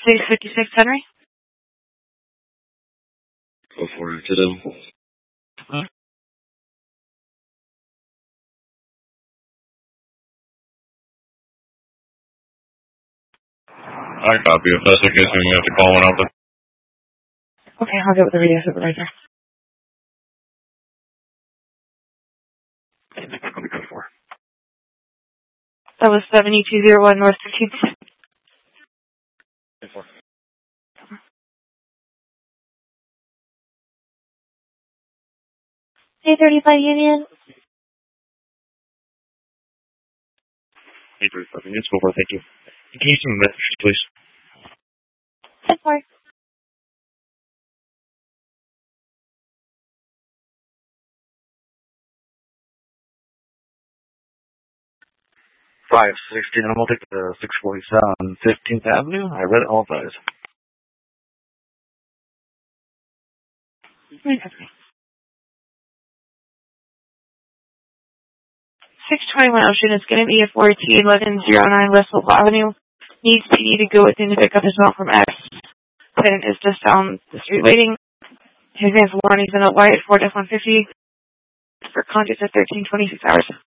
656 Henry. Go for it, Ditto. Huh? I copy. If that's the case, then we have to call one out. Okay, I'll get with the radio supervisor. That was 7201 North 15th. 835 Union. 835 Union, go for it, thank you. Can you send me a message, please? 10-4. Five 16, and I'm going to take the 647 15th Avenue. I read all those. 621 Ocean is going to be a 4T1109 West Wolf Avenue. Needs PD to go within the pickup is not from X. Tenant is just down the street waiting. His name's Warren. He's in a white Ford F-150 for contact at 1326 hours.